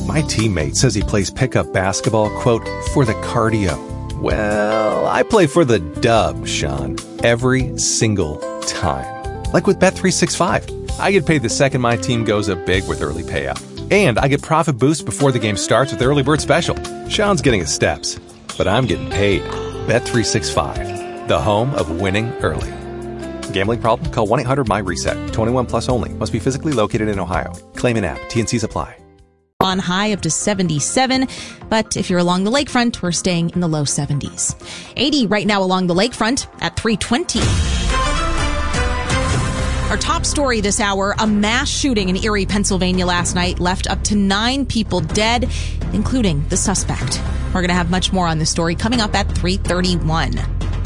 My teammate says he plays pickup basketball, quote, for the cardio. Well, I play for the dub, Sean, every single time. Like with Bet365. I get paid the second my team goes up big with early payout. And I get profit boosts before the game starts with the early bird special. Sean's getting his steps, but I'm getting paid. Bet365, the home of winning early. Gambling problem? Call 1-800-MY-RESET. 21 plus only. Must be physically located in Ohio. Claim in app. T&Cs apply. On high up to 77, but if you're along the lakefront, we're staying in the low 70s. 80 right now along the lakefront at 320. Our top story this hour, a mass shooting in Erie, Pennsylvania last night left up to 9 people dead, including the suspect. We're going to have much more on this story coming up at 3:31.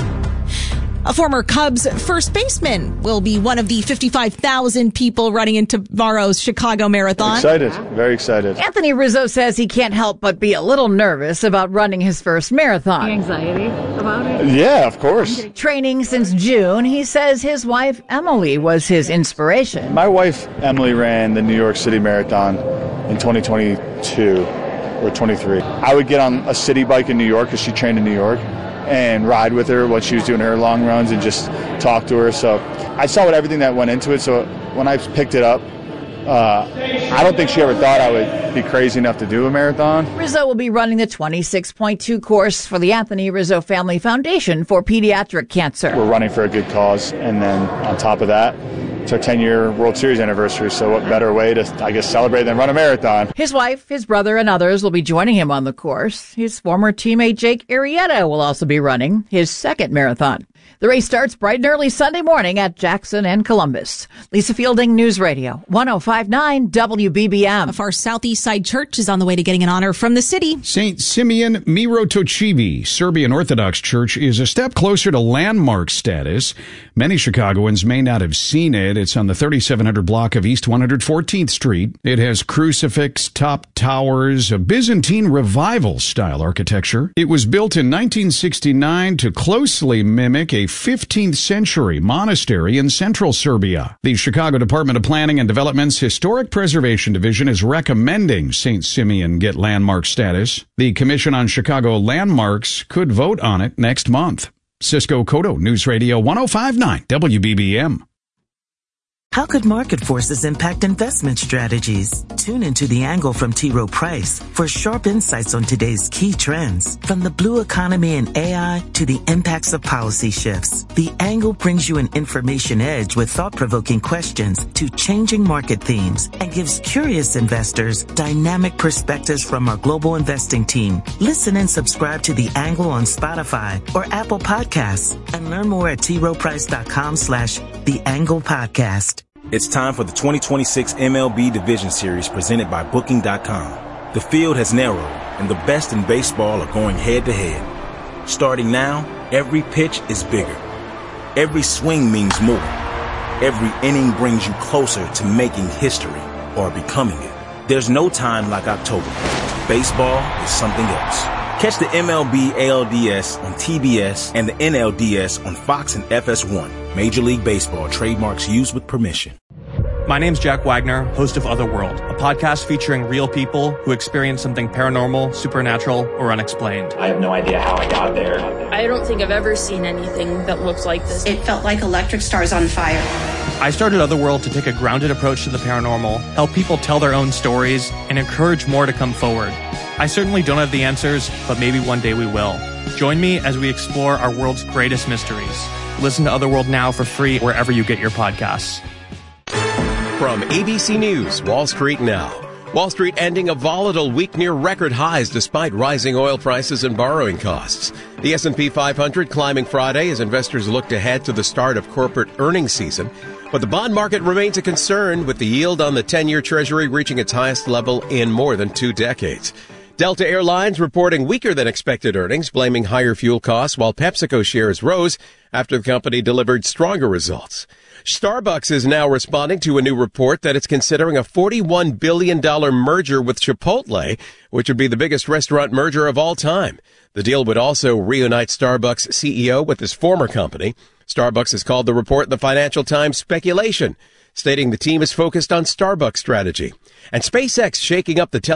A former Cubs first baseman will be one of the 55,000 people running into tomorrow's Chicago Marathon. Excited. Very excited. Anthony Rizzo says he can't help but be a little nervous about running his first marathon. Anxiety about it? Yeah, of course. Training since June, he says his wife, Emily, was his inspiration. My wife, Emily, ran the New York City Marathon in 2022 or 23. I would get on a city bike in New York because she trained in New York and ride with her when she was doing her long runs and just talk to her. So I saw everything that went into it. So when I picked it up, I don't think she ever thought I would be crazy enough to do a marathon. Rizzo will be running the 26.2 course for the Anthony Rizzo Family Foundation for Pediatric Cancer. We're running for a good cause. And then on top of that, it's our 10-year World Series anniversary, so what better way to, I guess, celebrate than run a marathon? His wife, his brother, and others will be joining him on the course. His former teammate Jake Arrieta will also be running his second marathon. The race starts bright and early Sunday morning at Jackson and Columbus. Lisa Fielding, News Radio, 105.9 WBBM. A far southeast side church is on the way to getting an honor from the city. St. Simeon Mirotočivi Serbian Orthodox Church is a step closer to landmark status. Many Chicagoans may not have seen it. It's on the 3700 block of East 114th Street. It has crucifix, top towers, a Byzantine revival-style architecture. It was built in 1969 to closely mimic a 15th century monastery in central Serbia. The Chicago Department of Planning and Development's Historic Preservation Division is recommending St. Simeon get landmark status. The Commission on Chicago Landmarks could vote on it next month. Cisco Cotto, News Radio 105.9 WBBM. How could market forces impact investment strategies? Tune into The Angle from T. Rowe Price for sharp insights on today's key trends. From the blue economy and AI to the impacts of policy shifts, The Angle brings you an information edge with thought-provoking questions to changing market themes and gives curious investors dynamic perspectives from our global investing team. Listen and subscribe to The Angle on Spotify or Apple Podcasts and learn more at troweprice.com/The Angle Podcast. It's time for the 2026 MLB Division Series presented by Booking.com. The field has narrowed, and the best in baseball are going head-to-head. Starting now, every pitch is bigger. Every swing means more. Every inning brings you closer to making history or becoming it. There's no time like October. Baseball is something else. Catch the MLB ALDS on TBS and the NLDS on Fox and FS1. Major League Baseball trademarks used with permission. My name's Jack Wagner, host of Otherworld, a podcast featuring real people who experience something paranormal, supernatural, or unexplained. I have no idea how I got there. I don't think I've ever seen anything that looks like this. It felt like electric stars on fire. I started Otherworld to take a grounded approach to the paranormal, help people tell their own stories, and encourage more to come forward. I certainly don't have the answers, but maybe one day we will. Join me as we explore our world's greatest mysteries. Listen to Otherworld now for free wherever you get your podcasts. From ABC News, Wall Street Now. Wall Street ending a volatile week near record highs despite rising oil prices and borrowing costs. The S&P 500 climbing Friday as investors looked ahead to the start of corporate earnings season. But the bond market remains a concern, with the yield on the 10-year Treasury reaching its highest level in more than 2 decades. Delta Airlines reporting weaker than expected earnings, blaming higher fuel costs, while PepsiCo shares rose after the company delivered stronger results. Starbucks is now responding to a new report that it's considering a $41 billion merger with Chipotle, which would be the biggest restaurant merger of all time. The deal would also reunite Starbucks CEO with his former company. Starbucks has called the report in the Financial Times speculation, stating the team is focused on Starbucks strategy. And SpaceX shaking up the